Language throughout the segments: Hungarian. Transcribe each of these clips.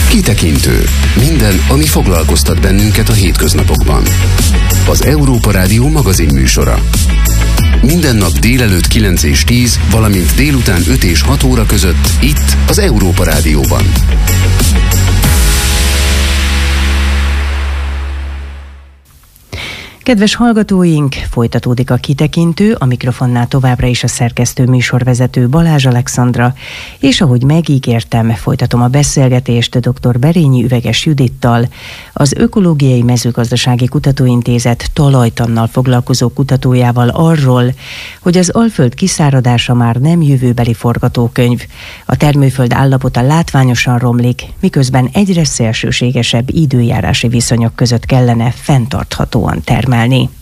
Kitekintő. Minden, ami foglalkoztat bennünket a hétköznapokban. Az Európa Rádió magazin műsora. Minden nap délelőtt 9 és 10, valamint délután 5 és 6 óra között itt az Európa Rádióban. Kedves hallgatóink, folytatódik a Kitekintő, a mikrofonnál továbbra is a szerkesztő műsorvezető Balázs Alexandra, és ahogy megígértem, folytatom a beszélgetést dr. Berényi Üveges Judittal, az Ökológiai Mezőgazdasági Kutatóintézet talajtannal foglalkozó kutatójával arról, hogy az Alföld kiszáradása már nem jövőbeli forgatókönyv, a termőföld állapota látványosan romlik, miközben egyre szélsőségesebb időjárási viszonyok között kellene fenntarthatóan termelni.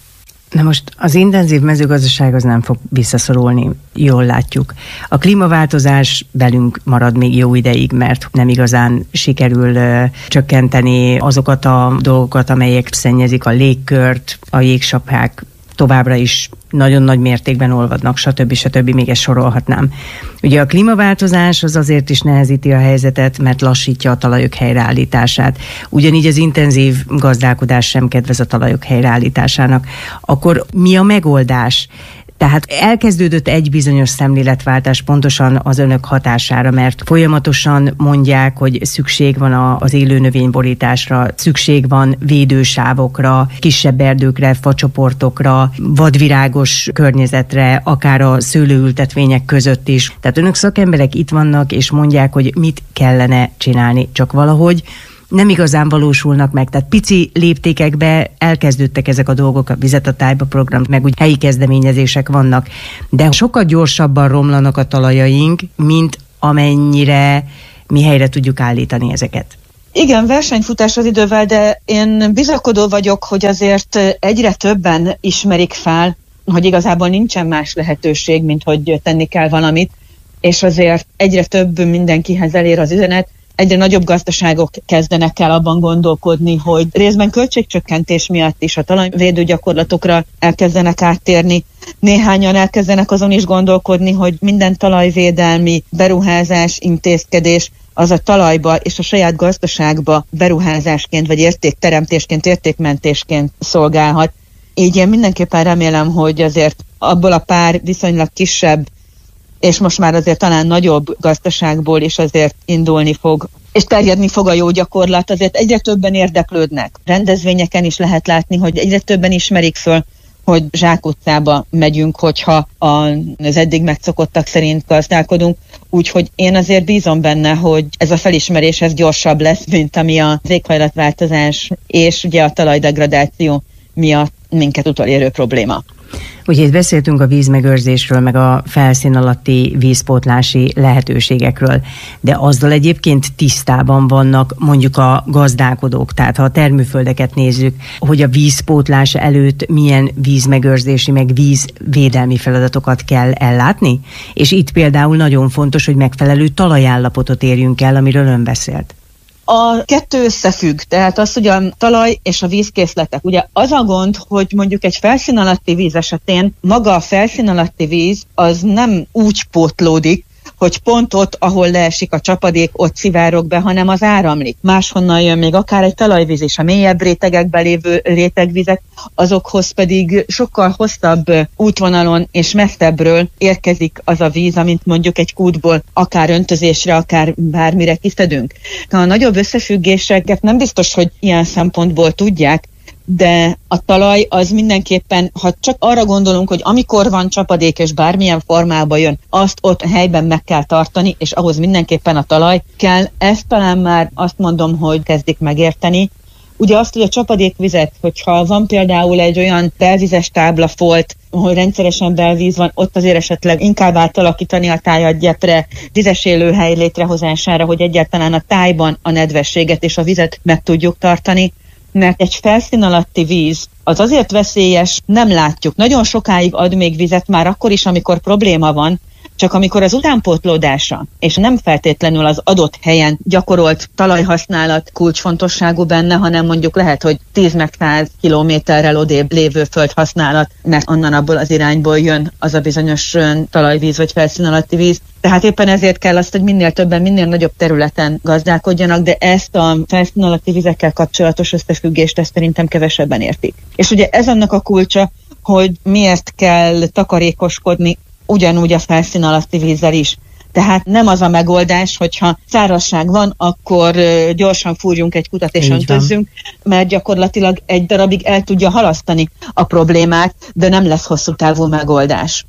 Na most az intenzív mezőgazdaság az nem fog visszaszorulni, jól látjuk. A klímaváltozás velünk marad még jó ideig, mert nem igazán sikerül csökkenteni azokat a dolgokat, amelyek szennyezik a légkört, a jégsapkák továbbra is nagyon nagy mértékben olvadnak, stb. Még ezt sorolhatnám. Ugye a klímaváltozás az azért is nehezíti a helyzetet, mert lassítja a talajok helyreállítását. Ugyanígy az intenzív gazdálkodás sem kedvez a talajok helyreállításának. Akkor mi a megoldás? Tehát elkezdődött egy bizonyos szemléletváltás pontosan az önök hatására, mert folyamatosan mondják, hogy szükség van az élőnövényborításra, szükség van védősávokra, kisebb erdőkre, facsoportokra, vadvirágos környezetre, akár a szőlőültetvények között is. Tehát önök szakemberek itt vannak, és mondják, hogy mit kellene csinálni, csak valahogy nem igazán valósulnak meg, tehát pici léptékekbe elkezdődtek ezek a dolgok, a Vizet a Tájba program, meg úgy helyi kezdeményezések vannak, de sokkal gyorsabban romlanak a talajaink, mint amennyire mi helyre tudjuk állítani ezeket. Igen, versenyfutás az idővel, de én bizakodó vagyok, hogy azért egyre többen ismerik fel, hogy igazából nincsen más lehetőség, mint hogy tenni kell valamit, és azért egyre több mindenkihez elér az üzenet. Egyre nagyobb gazdaságok kezdenek el abban gondolkodni, hogy részben költségcsökkentés miatt is a talajvédő gyakorlatokra elkezdenek áttérni. Néhányan elkezdenek azon is gondolkodni, hogy minden talajvédelmi beruházás, intézkedés az a talajba és a saját gazdaságba beruházásként, vagy értékteremtésként, értékmentésként szolgálhat. Így én mindenképpen remélem, hogy azért abból a pár viszonylag kisebb és most már azért talán nagyobb gazdaságból is azért indulni fog, és terjedni fog a jó gyakorlat. Azért egyre többen érdeklődnek. Rendezvényeken is lehet látni, hogy egyre többen ismerik föl, hogy zsákutcába megyünk, hogyha az eddig megszokottak szerint gazdálkodunk. Úgyhogy én azért bízom benne, hogy ez a felismerés ez gyorsabb lesz, mint ami az éghajlatváltozás és ugye a talajdegradáció miatt minket utolérő probléma. Ugye itt beszéltünk a vízmegőrzésről, meg a felszín alatti vízpótlási lehetőségekről, de azzal egyébként tisztában vannak mondjuk a gazdálkodók, tehát ha a termőföldeket nézzük, hogy a vízpótlás előtt milyen vízmegőrzési, meg vízvédelmi feladatokat kell ellátni? És itt például nagyon fontos, hogy megfelelő talajállapotot érjünk el, amiről ön beszélt. A kettő összefügg, tehát az, hogy a talaj és a vízkészletek. Ugye az a gond, hogy mondjuk egy felszín alatti víz esetén maga a felszín alatti víz az nem úgy pótlódik, hogy pont ott, ahol leesik a csapadék, ott szivárog be, hanem az áramlik. Máshonnan jön még akár egy talajvíz is, a mélyebb rétegekben lévő rétegvizek, azokhoz pedig sokkal hosszabb útvonalon és messzebbről érkezik az a víz, amint mondjuk egy kútból akár öntözésre, akár bármire kiszedünk. A nagyobb összefüggéseket nem biztos, hogy ilyen szempontból tudják, de a talaj az mindenképpen, ha csak arra gondolunk, hogy amikor van csapadék és bármilyen formában jön, azt ott helyben meg kell tartani, és ahhoz mindenképpen a talaj kell. Ezt talán már azt mondom, hogy kezdik megérteni. Ugye azt, hogy a csapadékvizet, hogyha van például egy olyan belvizes táblafolt, ahol rendszeresen belvíz van, ott azért esetleg inkább átalakítani a tájat gyepre, vizes élőhely létrehozására, hogy egyáltalán a tájban a nedvességet és a vizet meg tudjuk tartani. Mert egy felszín alatti víz az azért veszélyes, nem látjuk. Nagyon sokáig ad még vizet már akkor is, amikor probléma van, Csak amikor az utánpótlódása, és nem feltétlenül az adott helyen gyakorolt talajhasználat kulcsfontosságú benne, hanem mondjuk lehet, hogy 10 meg 100 kilométerrel odébb lévő földhasználat, mert onnan abból az irányból jön az a bizonyos talajvíz vagy felszín alatti víz. Tehát éppen ezért kell azt, hogy minél többen, minél nagyobb területen gazdálkodjanak, de ezt a felszín alatti vizekkel kapcsolatos összefüggést ezt szerintem kevesebben értik. És ugye ez annak a kulcsa, hogy miért kell takarékoskodni ugyanúgy a felszín alatti vízzel is. Tehát nem az a megoldás, hogyha szárazság van, akkor gyorsan fúrjunk egy kutat és öntözzünk, mert gyakorlatilag egy darabig el tudja halasztani a problémát, de nem lesz hosszú távú megoldás.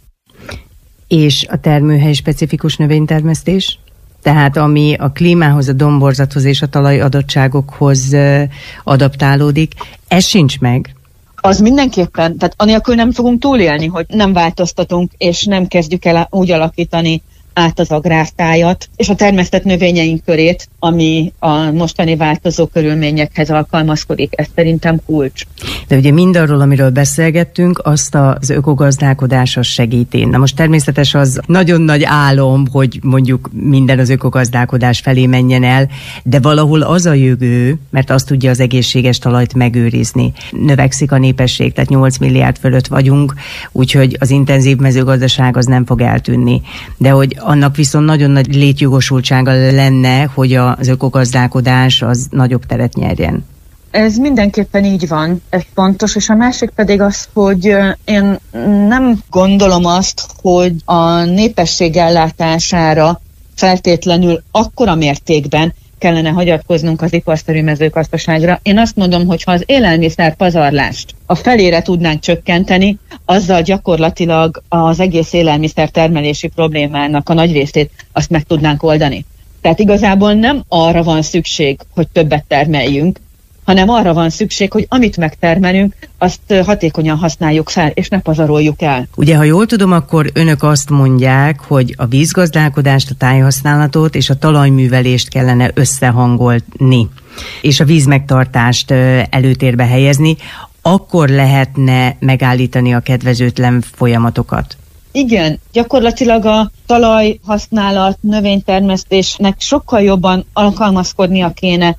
És a termőhely specifikus növénytermesztés? Tehát ami a klímához, a domborzathoz és a talajadottságokhoz adaptálódik, ez sincs meg? Az mindenképpen, tehát anélkül nem fogunk túlélni, hogy nem változtatunk, és nem kezdjük el úgy alakítani át az agrártájat, és a termesztett növényeink körét, ami a mostani változó körülményekhez alkalmazkodik. Ez szerintem kulcs. De ugye mindarról, amiről beszélgettünk, azt az ökogazdálkodás az segíti. Na most természetes az nagyon nagy álom, hogy mondjuk minden az ökogazdálkodás felé menjen el, de valahol az a jövő, mert azt tudja az egészséges talajt megőrizni. Növekszik a népesség, tehát 8 milliárd fölött vagyunk, úgyhogy az intenzív mezőgazdaság az nem fog eltűnni. De hogy annak viszont nagyon nagy létjogosultsága lenne, hogy az ökogazdálkodás az nagyobb teret nyerjen. Ez mindenképpen így van, ez fontos, és a másik pedig az, hogy én nem gondolom azt, hogy a népesség ellátására feltétlenül akkora mértékben kellene hagyatkoznunk az iparszerű mezőgazdaságra. Én azt mondom, hogy ha az élelmiszer pazarlást a felére tudnánk csökkenteni, azzal gyakorlatilag az egész élelmiszer termelési problémának a nagy részét azt meg tudnánk oldani. Tehát igazából nem arra van szükség, hogy többet termeljünk, hanem arra van szükség, hogy amit megtermelünk, azt hatékonyan használjuk fel, és ne pazaroljuk el. Ugye, ha jól tudom, akkor önök azt mondják, hogy a vízgazdálkodást, a tájhasználatot és a talajművelést kellene összehangolni, és a vízmegtartást előtérbe helyezni, akkor lehetne megállítani a kedvezőtlen folyamatokat. Igen, gyakorlatilag a talajhasználat, növénytermesztésnek sokkal jobban alkalmazkodnia kéne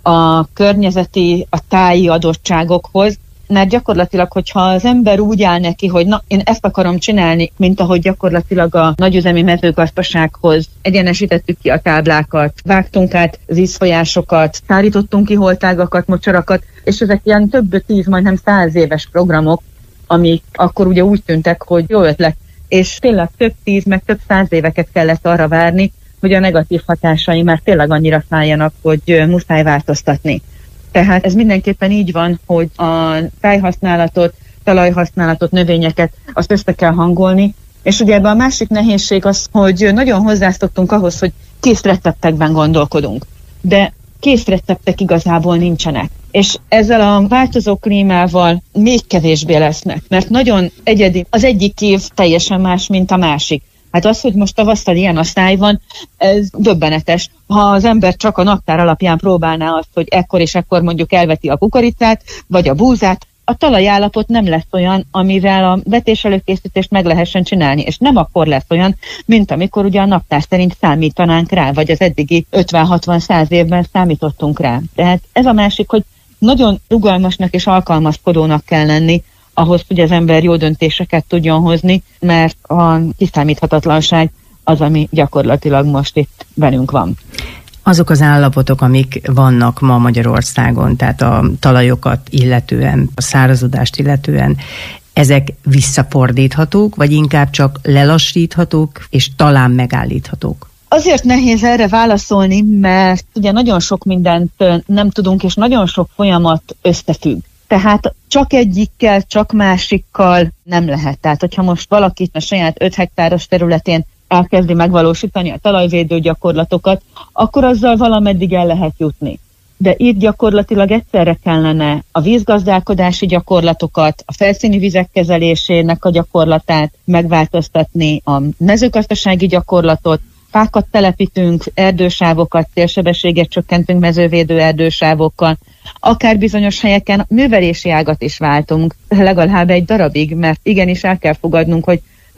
a környezeti, a táji adottságokhoz, mert gyakorlatilag, hogyha az ember úgy áll neki, hogy na, én ezt akarom csinálni, mint ahogy gyakorlatilag a nagyüzemi mezőgazdasághoz egyenesítettük ki a táblákat, vágtunk át vízfolyásokat, szárítottunk ki holtágakat, mocsarakat, és ezek ilyen több 10, majdnem 100 éves programok, amik akkor ugye úgy tűntek, hogy jó ötlet, és tényleg több 10, meg több 100 éveket kellett arra várni, hogy a negatív hatásai már tényleg annyira fájjanak, hogy muszáj változtatni. Tehát ez mindenképpen így van, hogy a tájhasználatot, talajhasználatot, növényeket azt össze kell hangolni, és ugye ebben a másik nehézség az, hogy nagyon hozzászoktunk ahhoz, hogy készreceptekben gondolkodunk, de készreceptek igazából nincsenek. És ezzel a változó klímával még kevésbé lesznek, mert nagyon egyedi, az egyik év teljesen más, mint a másik. Hát az, hogy most tavasszal ilyen a száj van, ez döbbenetes. Ha az ember csak a naptár alapján próbálná azt, hogy ekkor és ekkor mondjuk elveti a kukoricát, vagy a búzát, a talajállapot nem lesz olyan, amivel a vetés előkészítést meg lehessen csinálni, és nem akkor lesz olyan, mint amikor ugye a naptár szerint számítanánk rá, vagy az eddigi 50-60-100 évben számítottunk rá. Tehát ez a másik, hogy nagyon rugalmasnak és alkalmazkodónak kell lenni, ahhoz, hogy az ember jó döntéseket tudjon hozni, mert a kiszámíthatatlanság az, ami gyakorlatilag most itt velünk van. Azok az állapotok, amik vannak ma Magyarországon, tehát a talajokat illetően, a szárazodást illetően, ezek visszafordíthatók, vagy inkább csak lelassíthatók, és talán megállíthatók? Azért nehéz erre válaszolni, mert ugye nagyon sok mindent nem tudunk, és nagyon sok folyamat összefügg. Tehát csak egyikkel, csak másikkal nem lehet. Tehát, hogyha most valaki a saját 5 hektáros területén elkezdi megvalósítani a talajvédő gyakorlatokat, akkor azzal valameddig el lehet jutni. De itt gyakorlatilag egyszerre kellene a vízgazdálkodási gyakorlatokat, a felszíni vizek kezelésének a gyakorlatát megváltoztatni, a mezőgazdasági gyakorlatot, fákat telepítünk, erdősávokat, célsebességet csökkentünk mezővédő erdősávokkal, akár bizonyos helyeken művelési ágat is váltunk, legalább egy darabig, mert igenis el kell fogadnunk, hogy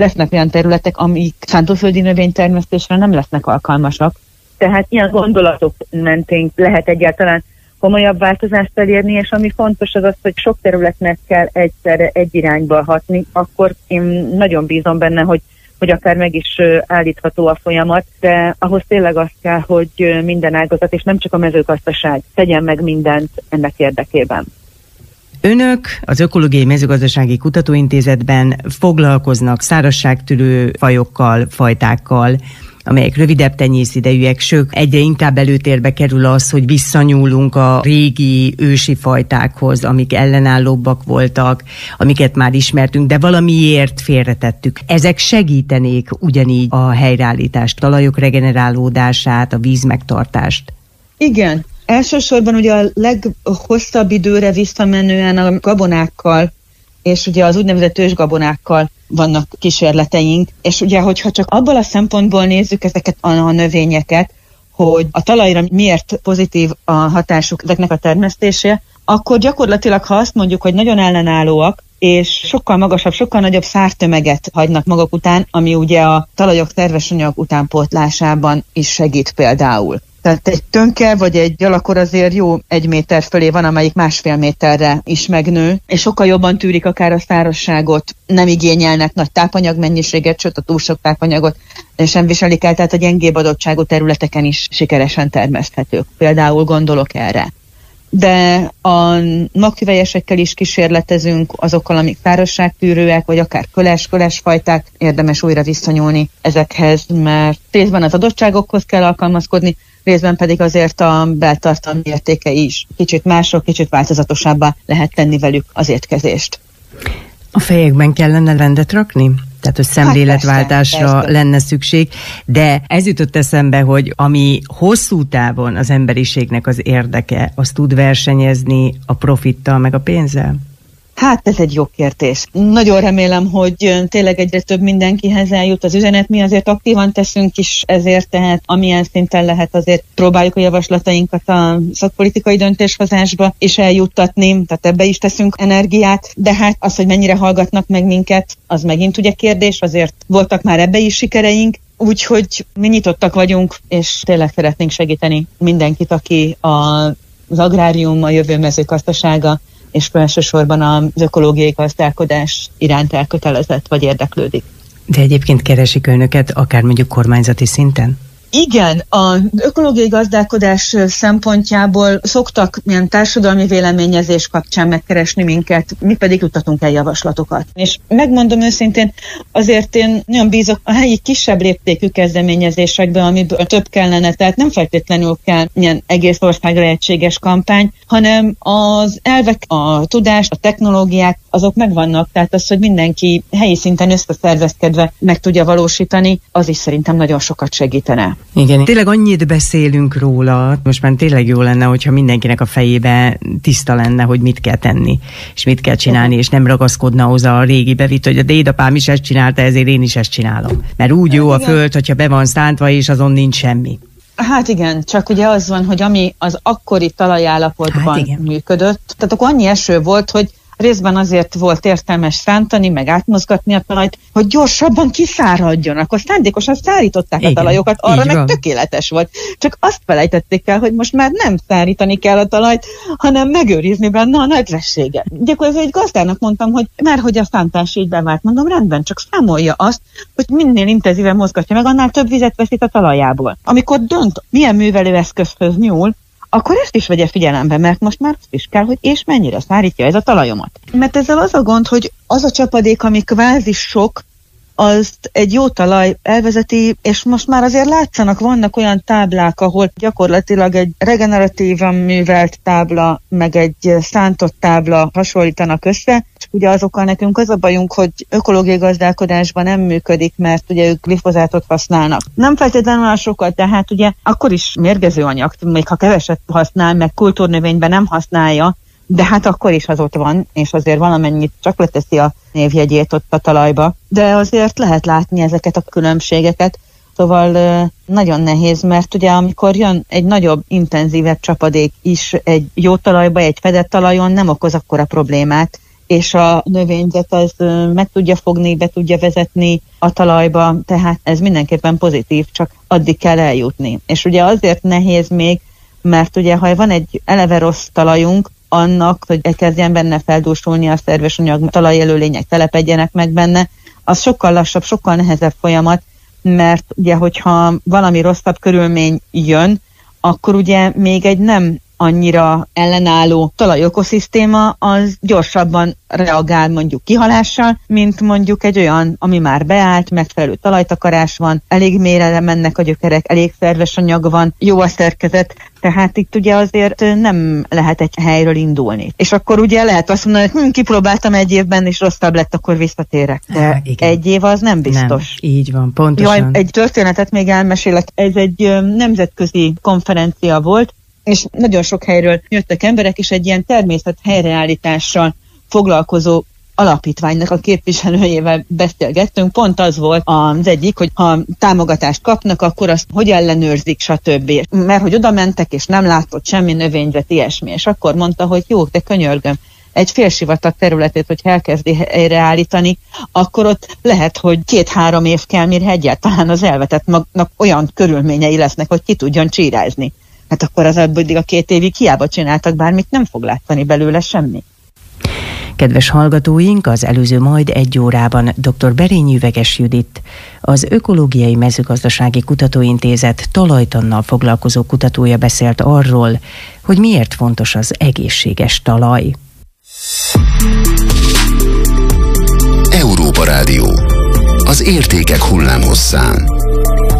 lesznek olyan területek, amik szántóföldi növénytermesztésre nem lesznek alkalmasak. Tehát ilyen gondolatok mentén lehet egyáltalán komolyabb változást elérni, és ami fontos az az, hogy sok területnek kell egyszerre egy irányba hatni, akkor én nagyon bízom benne, hogy akár meg is állítható a folyamat, de ahhoz tényleg az kell, hogy minden ágazat, és nem csak a mezőgazdaság tegyen meg mindent ennek érdekében. Önök az Ökológiai Mezőgazdasági Kutatóintézetben foglalkoznak szárazságtűrő fajokkal, fajtákkal, amelyek rövidebb tenyészidejűek, sőt, egyre inkább előtérbe kerül az, hogy visszanyúlunk a régi ősi fajtákhoz, amik ellenállóbbak voltak, amiket már ismertünk, de valamiért félretettük. Ezek segítenék ugyanígy a helyreállítást, talajok regenerálódását, a vízmegtartást. Igen. Elsősorban ugye a leghosszabb időre visszamenően a gabonákkal, és ugye az úgynevezett ősgabonákkal vannak kísérleteink, és ugye, hogyha csak abból a szempontból nézzük ezeket a növényeket, hogy a talajra miért pozitív a hatásuk ezeknek a termesztése, akkor gyakorlatilag, ha azt mondjuk, hogy nagyon ellenállóak, és sokkal magasabb, sokkal nagyobb szártömeget hagynak maguk után, ami ugye a talajok terves anyag utánpótlásában is segít például. Tehát egy tönke vagy egy gyalakor azért jó 1 méter fölé van, amelyik 1,5 méterre is megnő, és sokkal jobban tűrik akár a szárazságot, nem igényelnek nagy tápanyagmennyiséget, sőt a túl sok tápanyagot sem viselik el, tehát a gyengébb adottságú területeken is sikeresen termeszthetők. Például gondolok erre. De a magküvelyesekkel is kísérletezünk, azokkal, amik szárazságtűrőek, vagy akár köles fajták, érdemes újra visszanyúlni ezekhez, mert részben az adottságokhoz kell alkalmazkodni, részben pedig azért a beltartalmi értéke is kicsit mások, kicsit változatosabbá lehet tenni velük az étkezést. A fejekben kellene rendet rakni? Tehát, hogy szemléletváltásra lenne szükség, de ez jutott eszembe, hogy ami hosszú távon az emberiségnek az érdeke, az tud versenyezni a profittal meg a pénzzel? Hát ez egy jó kérdés. Nagyon remélem, hogy tényleg egyre több mindenkihez eljut az üzenet. Mi azért aktívan teszünk is ezért, tehát amilyen szinten lehet azért próbáljuk a javaslatainkat a szakpolitikai döntéshozásba és eljuttatni, tehát ebbe is teszünk energiát, de hát az, hogy mennyire hallgatnak meg minket, az megint ugye kérdés, azért voltak már ebbe is sikereink, úgyhogy mi nyitottak vagyunk, és tényleg szeretnénk segíteni mindenkit, aki az agrárium, a jövő mezőgazdasága, és elsősorban az ökológiai gazdálkodás iránt elkötelezett vagy érdeklődik. De egyébként keresik önöket, akár mondjuk kormányzati szinten? Igen, az ökológiai gazdálkodás szempontjából szoktak ilyen társadalmi véleményezés kapcsán megkeresni minket, mi pedig juttatunk el javaslatokat. És megmondom őszintén, azért én nagyon bízok a helyi kisebb léptékű kezdeményezésekbe, amiből több kellene, tehát nem feltétlenül kell ilyen egész országra egységes kampány, hanem az elvek, a tudás, a technológiák, azok megvannak, tehát az, hogy mindenki helyi szinten összeszervezkedve meg tudja valósítani, az is szerintem nagyon sokat segítene. Igen, tényleg annyit beszélünk róla, most már tényleg jó lenne, hogyha mindenkinek a fejébe tiszta lenne, hogy mit kell tenni, és mit kell csinálni, és nem ragaszkodna hozzá a régi bevitt, hogy a dédapám is ezt csinálta, ezért én is ezt csinálom. Mert úgy jó a föld, hogyha be van szántva, és azon nincs semmi. Hát igen, csak ugye az van, hogy ami az akkori talajállapotban működött, tehát akkor annyi eső volt, hogy részben azért volt értelmes szántani, meg átmozgatni a talajt, hogy gyorsabban kiszáradjon. Akkor szándékosan szárították a talajokat, arra meg tökéletes volt. Csak azt felejtették el, hogy most már nem szárítani kell a talajt, hanem megőrizni benne a nedvességet. Gyakorlatilag egy gazdának mondtam, hogy már hogy a szántás így bevált, mondom, rendben, csak számolja azt, hogy minél intenzíven mozgatja meg, annál több vizet veszít a talajából. Amikor dönt, milyen művelőeszközhöz nyúl, akkor ezt is vegye figyelembe, mert most már azt is kell, hogy és mennyire szárítja ez a talajomat. Mert ezzel az a gond, hogy az a csapadék, ami kvázi sok, azt egy jó talaj elvezeti, és most már azért látszanak, vannak olyan táblák, ahol gyakorlatilag egy regeneratívan művelt tábla, meg egy szántott tábla hasonlítanak össze, és ugye azokkal nekünk az a bajunk, hogy ökológiai gazdálkodásban nem működik, mert ugye ők glifozátot használnak. Nem feltétlenül olyan sokat, tehát ugye akkor is mérgező anyag, még ha keveset használ, meg kultúrnövényben nem használja, de hát akkor is az ott van, és azért valamennyit csak leteszi a névjegyét ott a talajba. De azért lehet látni ezeket a különbségeket, szóval nagyon nehéz, mert ugye amikor jön egy nagyobb, intenzívebb csapadék is egy jó talajba, egy fedett talajon nem okoz akkora problémát, és a növényzet az meg tudja fogni, be tudja vezetni a talajba, tehát ez mindenképpen pozitív, csak addig kell eljutni. És ugye azért nehéz még, mert ugye ha van egy eleve rossz talajunk, annak, hogy elkezdjen benne feldúsulni a szerves anyag, talajjelölények telepedjenek meg benne, az sokkal lassabb, sokkal nehezebb folyamat, mert ugye, hogyha valami rosszabb körülmény jön, akkor ugye még egy nem annyira ellenálló talajökoszisztéma az gyorsabban reagál mondjuk kihalással, mint mondjuk egy olyan, ami már beállt, megfelelő talajtakarás van, elég mélyre mennek a gyökerek, elég szerves anyag van, jó a szerkezet, tehát itt ugye azért nem lehet egy helyről indulni. És akkor ugye lehet azt mondani, hogy kipróbáltam egy évben, és rosszabb lett, akkor visszatérek. De egy év az nem biztos. Nem, így van, pontosan. Jaj, egy történetet még elmesélek. Ez egy nemzetközi konferencia volt, és nagyon sok helyről jöttek emberek, és egy ilyen természet helyreállítással foglalkozó alapítványnak a képviselőjével beszélgettünk. Pont az volt az egyik, hogy ha támogatást kapnak, akkor azt hogy ellenőrzik, stb. Mert hogy oda mentek, és nem látott semmi növényzet, ilyesmi. És akkor mondta, hogy jó, de könyörgöm, egy félsivatag területét, hogy elkezdi helyreállítani, akkor ott lehet, hogy 2-3 év kell, mire egyáltalán az elvetett magnak olyan körülményei lesznek, hogy ki tudjon csírázni. Hát akkor az addig a 2 évig hiába csináltak bármit, nem fog látszani belőle semmi. Kedves hallgatóink, az előző majd 1 órában dr. Berényi Üveges Judit, az Ökológiai Mezőgazdasági Kutatóintézet talajtannal foglalkozó kutatója beszélt arról, hogy miért fontos az egészséges talaj. Európa Rádió. Az értékek hullámhosszán.